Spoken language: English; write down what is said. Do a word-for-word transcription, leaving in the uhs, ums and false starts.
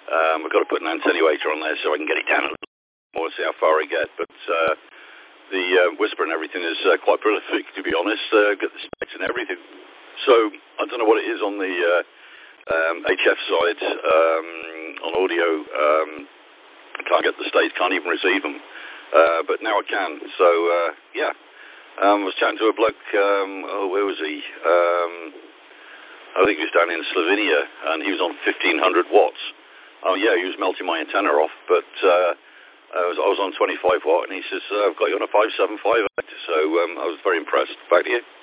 Um, I've got to put an attenuator on there so I can get it down a little more, see how far I get. But uh, the uh, whisper and everything is uh, quite prolific, to be honest. Uh, got the specs and everything. So I don't know what it is on the uh, um, H F side um, on audio. Um, I can't get the state, can't even receive them. Uh, but now I can. So uh, yeah, um, I was chatting to a bloke. Um, oh, where was he? Um, I think he was down in Slovenia, and he was on fifteen hundred watts. Oh yeah, he was melting my antenna off, but uh, I, was, I was on twenty-five watt, and he says, uh, I've got you on a five seven five. So um, I was very impressed. Back to you.